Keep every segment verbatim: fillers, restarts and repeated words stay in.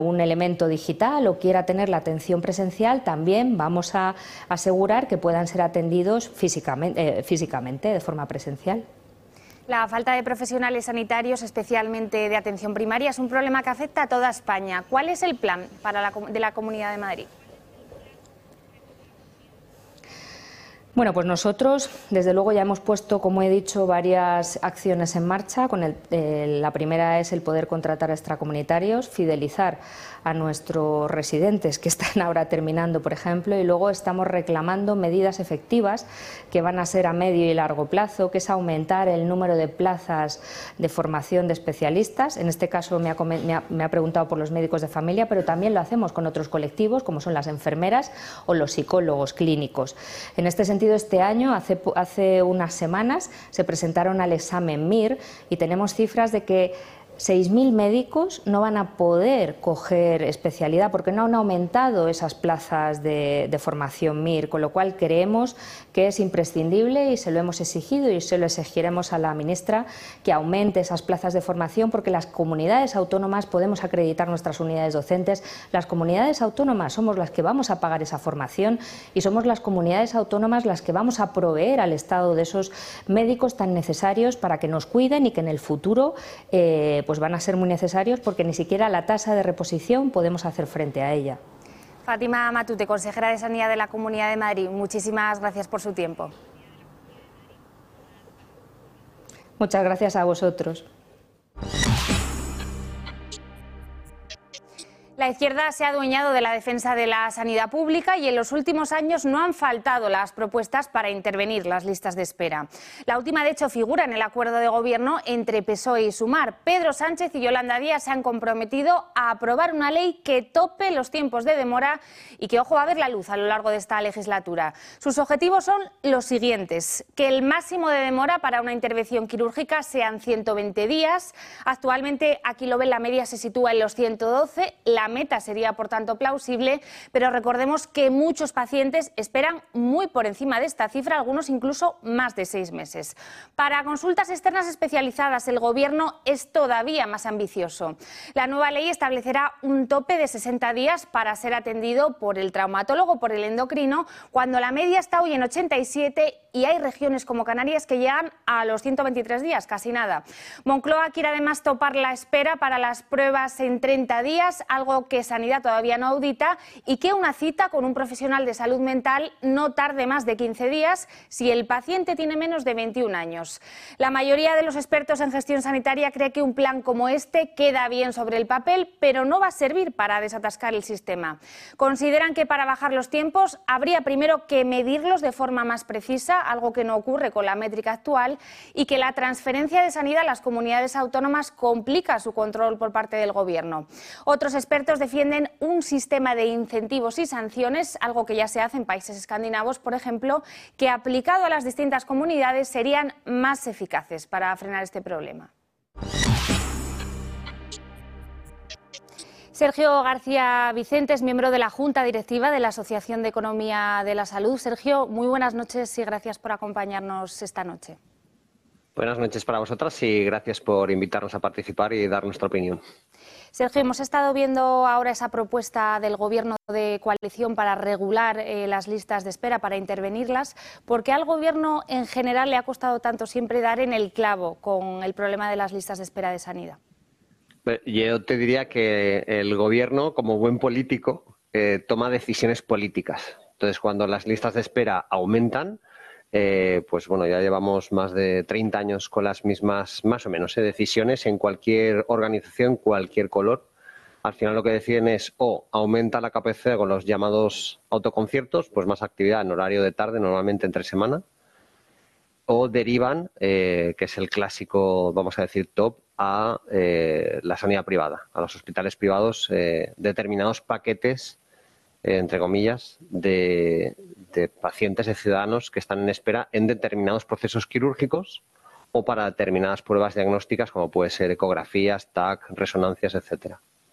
un elemento digital o quiera tener la atención presencial, también vamos a asegurar que puedan ser atendidos físicamente, eh, físicamente de forma presencial. La falta de profesionales sanitarios, especialmente de atención primaria, es un problema que afecta a toda España. ¿Cuál es el plan para la, de la Comunidad de Madrid? Bueno, pues nosotros, desde luego, ya hemos puesto, como he dicho, varias acciones en marcha. Con el, eh, la primera es el poder contratar a extracomunitarios, fidelizar a nuestros residentes que están ahora terminando, por ejemplo, y luego estamos reclamando medidas efectivas que van a ser a medio y largo plazo, que es aumentar el número de plazas de formación de especialistas. En este caso me ha, me ha, me ha preguntado por los médicos de familia, pero también lo hacemos con otros colectivos, como son las enfermeras o los psicólogos clínicos. En este sentido, este año, hace, hace unas semanas, se presentaron al examen M I R y tenemos cifras de que seis mil médicos no van a poder coger especialidad porque no han aumentado esas plazas de, de formación M I R, con lo cual creemos que es imprescindible y se lo hemos exigido y se lo exigiremos a la ministra que aumente esas plazas de formación, porque las comunidades autónomas podemos acreditar nuestras unidades docentes, las comunidades autónomas somos las que vamos a pagar esa formación y somos las comunidades autónomas las que vamos a proveer al Estado de esos médicos tan necesarios para que nos cuiden y que en el futuro eh, pues van a ser muy necesarios, porque ni siquiera la tasa de reposición podemos hacer frente a ella. Fátima Matute, consejera de Sanidad de la Comunidad de Madrid, muchísimas gracias por su tiempo. Muchas gracias a vosotros. La izquierda se ha adueñado de la defensa de la sanidad pública y en los últimos años no han faltado las propuestas para intervenir las listas de espera. La última, de hecho, figura en el acuerdo de gobierno entre P S O E y Sumar. Pedro Sánchez y Yolanda Díaz se han comprometido a aprobar una ley que tope los tiempos de demora y que, ojo, va a ver la luz a lo largo de esta legislatura. Sus objetivos son los siguientes: que el máximo de demora para una intervención quirúrgica sean ciento veinte días. Actualmente, aquí lo ven, la media se sitúa en los ciento doce. La meta sería, por tanto, plausible, pero recordemos que muchos pacientes esperan muy por encima de esta cifra, algunos incluso más de seis meses. Para consultas externas especializadas, el Gobierno es todavía más ambicioso. La nueva ley establecerá un tope de sesenta días para ser atendido por el traumatólogo, por el endocrino, cuando la media está hoy en ochenta y siete y hay regiones como Canarias que llegan a los ciento veintitrés días, casi nada. Moncloa quiere además topar la espera para las pruebas en treinta días, algo que Sanidad todavía no audita, y que una cita con un profesional de salud mental no tarde más de quince días si el paciente tiene menos de veintiún años. La mayoría de los expertos en gestión sanitaria cree que un plan como este queda bien sobre el papel, pero no va a servir para desatascar el sistema. Consideran que para bajar los tiempos habría primero que medirlos de forma más precisa, algo que no ocurre con la métrica actual, y que la transferencia de sanidad a las comunidades autónomas complica su control por parte del Gobierno. Otros expertos defienden un sistema de incentivos y sanciones, algo que ya se hace en países escandinavos, por ejemplo, que aplicado a las distintas comunidades serían más eficaces para frenar este problema. Sergio García Vicente es miembro de la Junta Directiva de la Asociación de Economía de la Salud. Sergio, muy buenas noches y gracias por acompañarnos esta noche. Buenas noches para vosotras y gracias por invitarnos a participar y dar nuestra opinión. Sergio, hemos estado viendo ahora esa propuesta del Gobierno de coalición para regular eh, las listas de espera, para intervenirlas. ¿Por qué al Gobierno en general le ha costado tanto siempre dar en el clavo con el problema de las listas de espera de sanidad? Yo te diría que el Gobierno, como buen político, eh, toma decisiones políticas. Entonces, cuando las listas de espera aumentan, eh, pues bueno, ya llevamos más de treinta años con las mismas, más o menos, eh, decisiones en cualquier organización, cualquier color. Al final lo que deciden es o aumenta la capacidad con los llamados autoconciertos, pues más actividad en horario de tarde, normalmente entre semana, o derivan, eh, que es el clásico, vamos a decir, top, a eh, la sanidad privada, a los hospitales privados, eh, determinados paquetes, eh, entre comillas, de, de pacientes, de ciudadanos que están en espera en determinados procesos quirúrgicos o para determinadas pruebas diagnósticas como puede ser ecografías, T A C, resonancias, etcétera.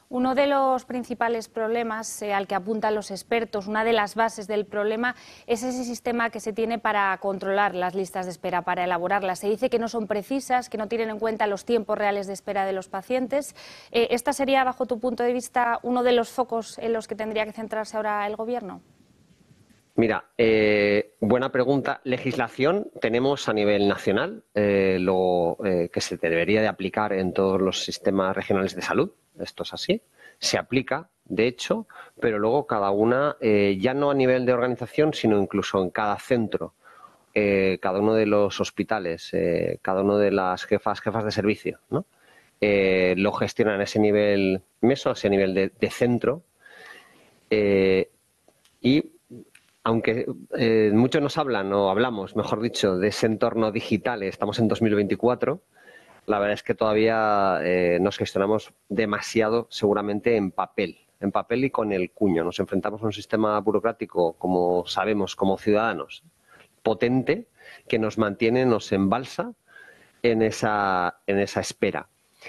Uno de los principales problemas eh, al que apuntan los expertos, una de las bases del problema, es ese sistema que se tiene para controlar las listas de espera, para elaborarlas. Se dice que no son precisas, que no tienen en cuenta los tiempos reales de espera de los pacientes. Eh, ¿Esta sería, bajo tu punto de vista, uno de los focos en los que tendría que centrarse ahora el Gobierno? Mira, eh, buena pregunta. Legislación tenemos a nivel nacional, eh, lo eh, que se debería de aplicar en todos los sistemas regionales de salud. Esto es así. Se aplica, de hecho, pero luego cada una, eh, ya no a nivel de organización, sino incluso en cada centro, eh, cada uno de los hospitales, eh, cada uno de las jefas, jefas de servicio, ¿no? Eh, lo gestionan a ese nivel meso, a ese nivel de, de centro. Eh, y Aunque eh, muchos nos hablan, o hablamos, mejor dicho, de ese entorno digital, estamos en dos mil veinticuatro, la verdad es que todavía eh, nos gestionamos demasiado seguramente en papel, en papel y con el cuño. Nos enfrentamos a un sistema burocrático, como sabemos, como ciudadanos, potente, que nos mantiene, nos embalsa en esa, en esa espera.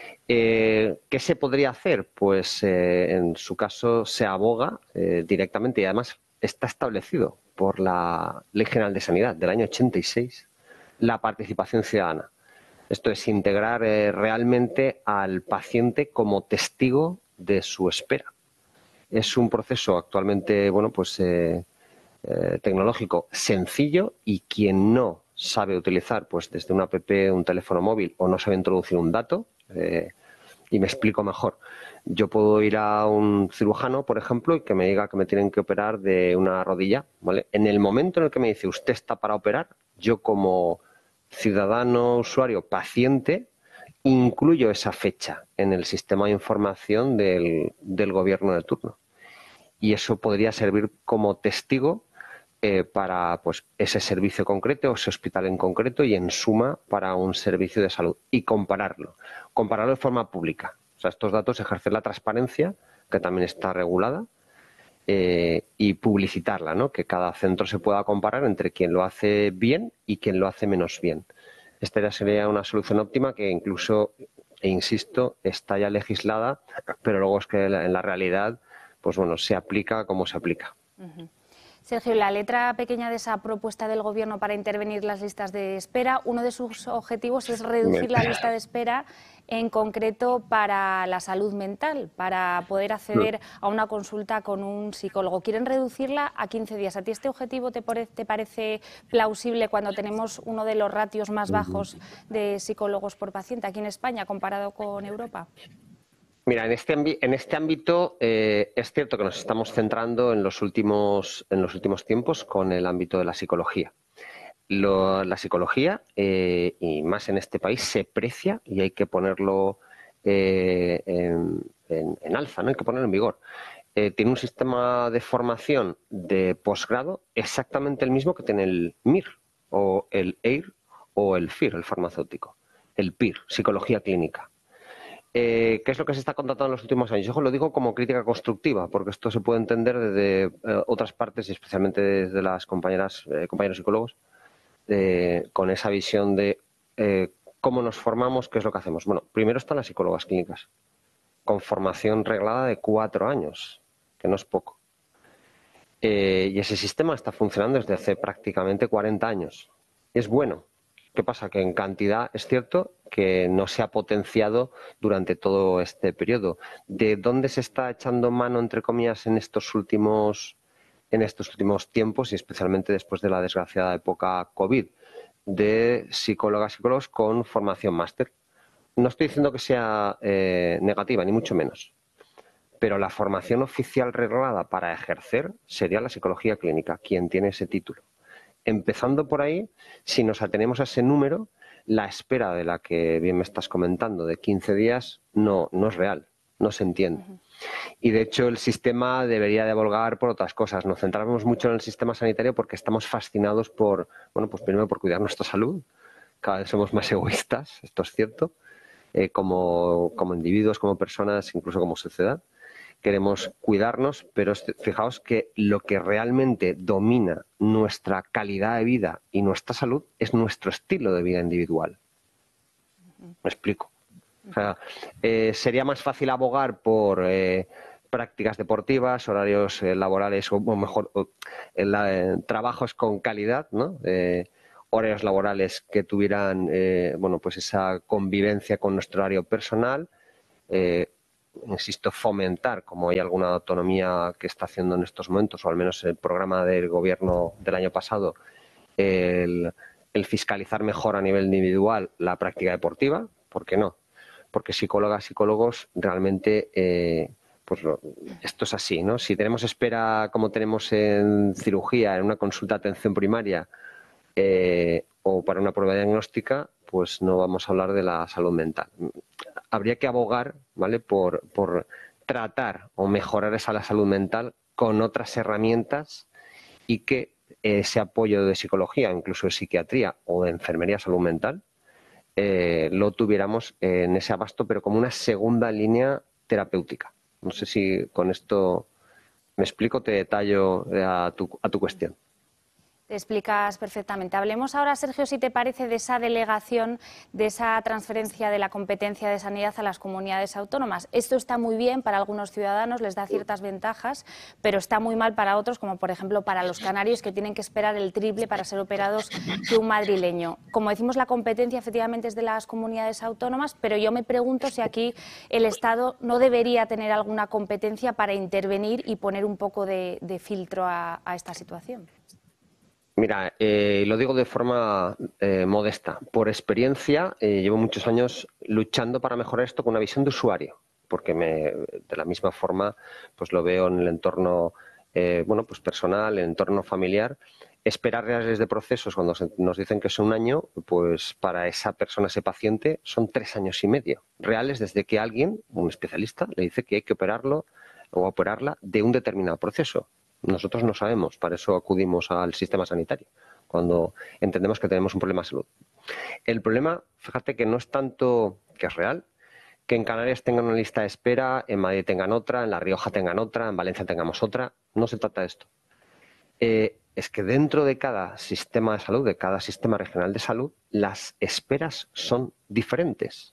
Eh, ¿Qué se podría hacer? Pues eh, en su caso se aboga eh, directamente, y además está establecido por la Ley General de Sanidad del año ochenta y seis, la participación ciudadana. Esto es integrar eh, realmente al paciente como testigo de su espera. Es un proceso actualmente, bueno, pues eh, eh, tecnológico sencillo, y quien no sabe utilizar, pues desde una app, un teléfono móvil, o no sabe introducir un dato, eh, y me explico mejor. Yo puedo ir a un cirujano, por ejemplo, y que me diga que me tienen que operar de una rodilla, ¿vale? En el momento en el que me dice usted está para operar, yo como ciudadano, usuario, paciente, incluyo esa fecha en el sistema de información del, del gobierno de turno. Y eso podría servir como testigo eh, para pues, ese servicio concreto, ese hospital en concreto, y en suma para un servicio de salud. Y compararlo. Compararlo de forma pública. O sea, estos datos, ejercer la transparencia, que también está regulada, eh, y publicitarla, ¿no? Que cada centro se pueda comparar entre quien lo hace bien y quien lo hace menos bien. Esta sería una solución óptima que incluso, e insisto, está ya legislada, pero luego es que en la realidad, pues bueno, se aplica como se aplica. Uh-huh. Sergio, la letra pequeña de esa propuesta del Gobierno para intervenir las listas de espera, uno de sus objetivos es reducir la lista de espera, en concreto para la salud mental, para poder acceder a una consulta con un psicólogo. Quieren reducirla a quince días. ¿A ti este objetivo te, te parece plausible cuando tenemos uno de los ratios más bajos de psicólogos por paciente aquí en España comparado con Europa? Mira, en este, en este ámbito eh, es cierto que nos estamos centrando en los últimos, en los últimos tiempos con el ámbito de la psicología. Lo, la psicología, eh, y más en este país, se precia y hay que ponerlo eh, en, en, en alza, ¿no? Hay que ponerlo en vigor. Eh, tiene un sistema de formación de posgrado exactamente el mismo que tiene el M I R, o el E I R, o el F I R, el farmacéutico. El P I R, psicología clínica. Eh, ¿Qué es lo que se está contratando en los últimos años? Yo lo digo como crítica constructiva, porque esto se puede entender desde eh, otras partes, y especialmente desde las compañeras, eh, compañeros psicólogos, eh, con esa visión de eh, cómo nos formamos, qué es lo que hacemos. Bueno, primero están las psicólogas clínicas, con formación reglada de cuatro años, que no es poco. Eh, y ese sistema está funcionando desde hace prácticamente cuarenta años. Es bueno. ¿Qué pasa? Que en cantidad es cierto que no se ha potenciado durante todo este periodo. ¿De dónde se está echando mano, entre comillas, en estos últimos, en estos últimos tiempos, y especialmente después de la desgraciada época COVID? De psicólogas y psicólogos con formación máster. No estoy diciendo que sea eh, negativa, ni mucho menos. Pero la formación oficial reglada para ejercer sería la psicología clínica, quien tiene ese título. Empezando por ahí, si nos atenemos a ese número, la espera de la que bien me estás comentando, de quince días, no, no es real, no se entiende. Uh-huh. Y de hecho el sistema debería de abogar por otras cosas. Nos centramos mucho en el sistema sanitario porque estamos fascinados por, bueno, pues primero por cuidar nuestra salud. Cada vez somos más egoístas, esto es cierto, eh, como, como individuos, como personas, incluso como sociedad. Queremos cuidarnos, pero fijaos que lo que realmente domina nuestra calidad de vida y nuestra salud es nuestro estilo de vida individual. ¿Me explico? O sea, eh, sería más fácil abogar por eh, prácticas deportivas, horarios eh, laborales o, o mejor o, eh, la, eh, trabajos con calidad, ¿no? Eh, horarios laborales que tuvieran eh, bueno, pues esa convivencia con nuestro horario personal. Eh, insisto, fomentar, como hay alguna autonomía que está haciendo en estos momentos, o al menos el programa del gobierno del año pasado, el, el fiscalizar mejor a nivel individual la práctica deportiva. ¿Por qué no? Porque psicólogas, psicólogos, realmente eh, pues lo, esto es así, ¿no? Si tenemos espera como tenemos en cirugía, en una consulta de atención primaria eh, o para una prueba diagnóstica, pues no vamos a hablar de la salud mental. Habría que abogar, ¿vale?, por, por tratar o mejorar esa la salud mental con otras herramientas y que ese apoyo de psicología, incluso de psiquiatría o de enfermería salud mental, eh, lo tuviéramos en ese abasto, pero como una segunda línea terapéutica. No sé si con esto me explico, te detallo a tu, a tu cuestión. Te explicas perfectamente. Hablemos ahora, Sergio, si te parece, de esa delegación, de esa transferencia de la competencia de sanidad a las comunidades autónomas. Esto está muy bien para algunos ciudadanos, les da ciertas ventajas, pero está muy mal para otros, como por ejemplo para los canarios, que tienen que esperar el triple para ser operados que un madrileño. Como decimos, la competencia efectivamente es de las comunidades autónomas, pero yo me pregunto si aquí el Estado no debería tener alguna competencia para intervenir y poner un poco de, de filtro a, a esta situación. Mira, eh, lo digo de forma eh, modesta. Por experiencia, eh, llevo muchos años luchando para mejorar esto con una visión de usuario, porque me, de la misma forma pues lo veo en el entorno eh, bueno, pues personal, en el entorno familiar. Esperar reales de procesos cuando se, nos dicen que es un año, pues para esa persona, ese paciente, son tres años y medio. Reales desde que alguien, un especialista, le dice que hay que operarlo o operarla de un determinado proceso. Nosotros no sabemos, para eso acudimos al sistema sanitario, cuando entendemos que tenemos un problema de salud. El problema, fíjate que no es tanto que es real, que en Canarias tengan una lista de espera, en Madrid tengan otra, en La Rioja tengan otra, en Valencia tengamos otra. No se trata de esto. Eh, es que dentro de cada sistema de salud, de cada sistema regional de salud, las esperas son diferentes.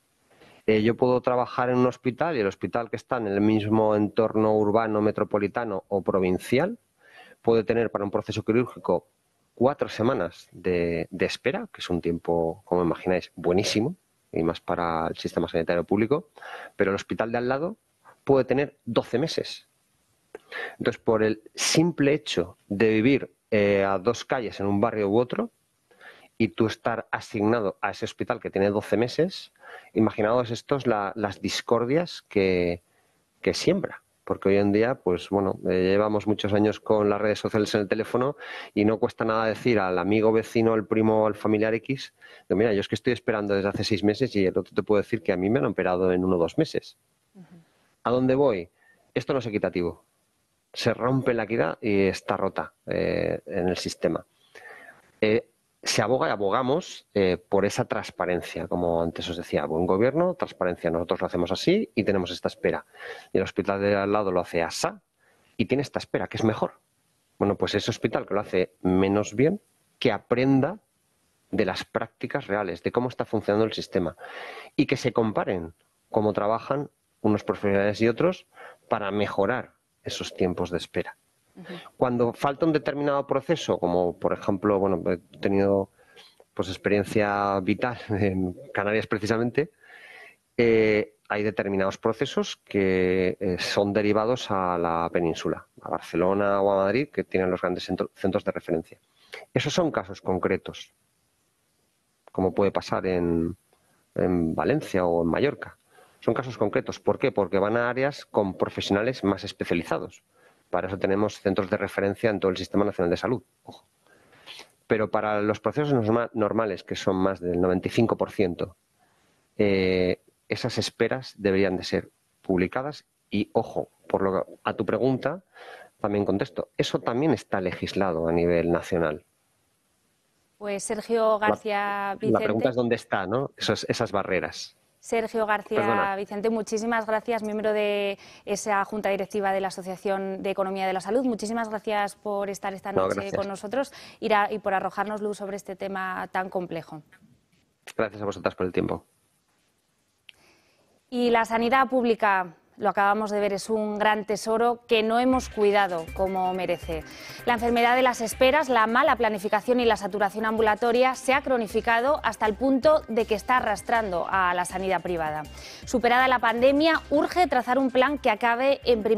Eh, yo puedo trabajar en un hospital y el hospital que está en el mismo entorno urbano, metropolitano o provincial puede tener para un proceso quirúrgico cuatro semanas de, de espera, que es un tiempo, como imagináis, buenísimo, y más para el sistema sanitario público, pero el hospital de al lado puede tener doce meses. Entonces, por el simple hecho de vivir eh, a dos calles en un barrio u otro, y tú estar asignado a ese hospital que tiene doce meses, imaginaos estos la, las discordias que, que siembra. Porque hoy en día, pues bueno, eh, llevamos muchos años con las redes sociales en el teléfono y no cuesta nada decir al amigo, vecino, al primo, al familiar X, que mira, yo es que estoy esperando desde hace seis meses y el otro te puede decir que a mí me han operado en uno o dos meses. Uh-huh. ¿A dónde voy? Esto no es equitativo. Se rompe la equidad y está rota eh, en el sistema. Eh, Se aboga y abogamos eh, por esa transparencia, como antes os decía, buen gobierno, transparencia. Nosotros lo hacemos así y tenemos esta espera. Y el hospital de al lado lo hace asá y tiene esta espera, que es mejor. Bueno, pues ese hospital que lo hace menos bien, que aprenda de las prácticas reales, de cómo está funcionando el sistema y que se comparen cómo trabajan unos profesionales y otros para mejorar esos tiempos de espera. Cuando falta un determinado proceso, como por ejemplo, bueno, he tenido pues experiencia vital en Canarias precisamente, eh, hay determinados procesos que eh, son derivados a la península, a Barcelona o a Madrid, que tienen los grandes centro, centros de referencia. Esos son casos concretos, como puede pasar en, en Valencia o en Mallorca. Son casos concretos. ¿Por qué? Porque van a áreas con profesionales más especializados. Para eso tenemos centros de referencia en todo el Sistema Nacional de Salud. Ojo. Pero para los procesos norma normales, que son más del noventa y cinco por ciento, eh, esas esperas deberían de ser publicadas y, ojo, por lo que, a tu pregunta, también contesto, eso también está legislado a nivel nacional. Pues Sergio García Vicente... La pregunta es dónde está, ¿no? Esos, esas barreras. Sergio García Perdona. Vicente, muchísimas gracias, miembro de esa Junta Directiva de la Asociación de Economía de la Salud. Muchísimas gracias por estar esta noche no, con nosotros y, a, y por arrojarnos luz sobre este tema tan complejo. Gracias a vosotras por el tiempo. Y la sanidad pública, lo acabamos de ver, es un gran tesoro que no hemos cuidado como merece. La enfermedad de las esperas, la mala planificación y la saturación ambulatoria se ha cronificado hasta el punto de que está arrastrando a la sanidad privada. Superada la pandemia, urge trazar un plan que acabe en primer